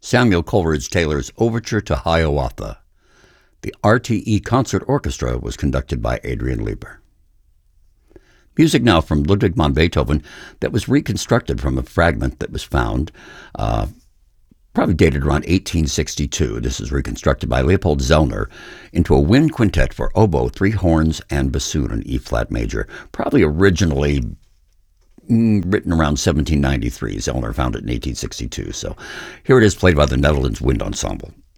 Samuel Coleridge Taylor's Overture to Hiawatha. The RTE Concert Orchestra was conducted by Adrian Lieber. Music now from Ludwig van Beethoven that was reconstructed from a fragment that was found, probably dated around 1862. This is reconstructed by Leopold Zellner into a wind quintet for oboe, three horns, and bassoon in E-flat major, probably originally written around 1793. Zellner found it in 1862. So here it is, played by the Netherlands Wind Ensemble.